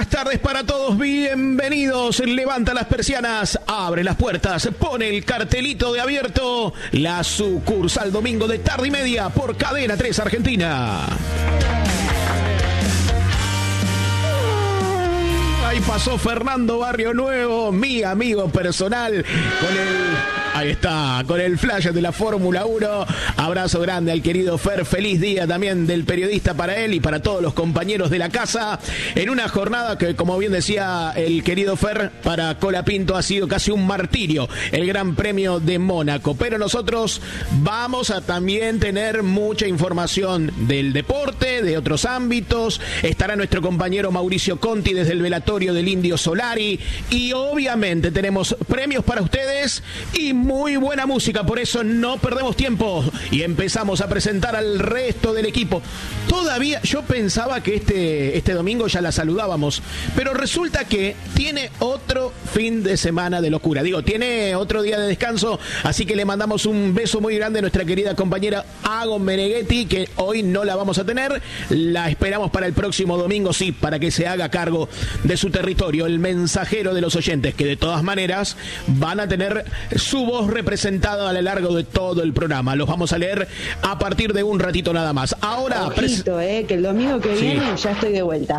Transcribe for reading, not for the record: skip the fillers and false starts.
buenas tardes para todos, bienvenidos. Levanta las persianas, abre las puertas, pone el cartelito de abierto. La sucursal domingo de tarde y media por Cadena 3 Argentina. Ahí pasó Fernando Barrio Nuevo, mi amigo personal, con el flash de la Fórmula 1. Abrazo grande al querido Fer, feliz día también del periodista para él y para todos los compañeros de la casa. En una jornada que, como bien decía el querido Fer, para Colapinto ha sido casi un martirio, el Gran Premio de Mónaco. Pero nosotros vamos a también tener mucha información del deporte, de otros ámbitos. Estará nuestro compañero Mauricio Conti desde el velatorio del Indio Solari y obviamente tenemos premios para ustedes y muy buena música, por eso no perdemos tiempo y empezamos a presentar al resto del equipo. Todavía yo pensaba que este domingo ya la saludábamos, pero resulta que tiene otro fin de semana de locura. Tiene otro día de descanso, así que le mandamos un beso muy grande a nuestra querida compañera Agon Meneghetti, que hoy no la vamos a tener. La esperamos para el próximo domingo, sí, para que se haga cargo de su territorio, el mensajero de los oyentes, que de todas maneras van a tener su voz representada a lo largo de todo el programa. Los vamos a leer a partir de un ratito nada más. Ahora, que el domingo que viene ya estoy de vuelta.